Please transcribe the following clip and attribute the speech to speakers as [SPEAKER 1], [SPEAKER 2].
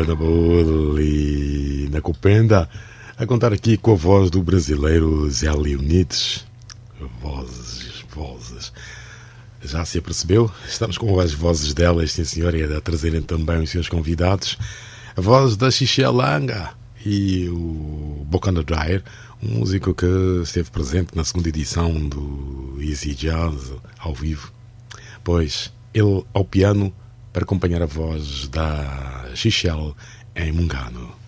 [SPEAKER 1] na boa e na Copenda, a contar aqui com a voz do brasileiro Zé Leonides. Vozes. Já se apercebeu? Estamos com as vozes delas, sim senhora, e a trazerem também os seus convidados. A voz da Xixelanga e o Bocana Dryer, um músico que esteve presente na segunda edição do Easy Jazz ao vivo. Pois, ele ao piano para acompanhar a voz da Xixel em Mungano.